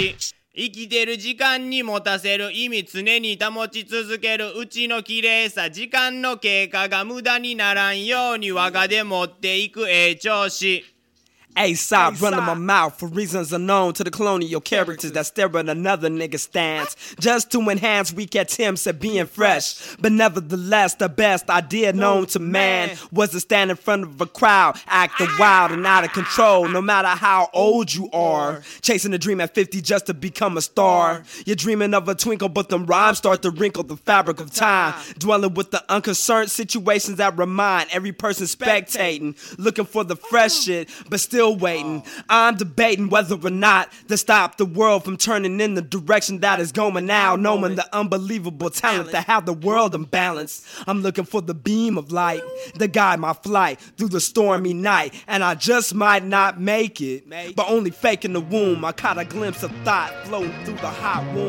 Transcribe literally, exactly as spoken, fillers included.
生きてる時間に持たせる意味常に保ち続けるうちの綺麗さ時間の経過が無駄にならんように我がで持っていくええ調子 A-Sop running my mouth for reasons unknown to the colonial characters that stare at another nigga's stance. Just to enhance weak attempts at being fresh. But nevertheless, the best idea known to man was to stand in front of a crowd, acting wild and out of control, no matter how old you are. Chasing a dream at fifty just to become a star. You're dreaming of a twinkle, but them rhymes start to wrinkle the fabric of time. Dwelling with the unconcerned situations that remind every person spectating, looking for the fresh shit, but still waiting. I'm debating whether or not to stop the world from turning in the direction that is going now, knowing the unbelievable talent to have the world unbalanced. I'm looking for the beam of light to guide my flight through the stormy night, and I just might not make it, but only faking the womb. I caught a glimpse of thought floating through the hot womb.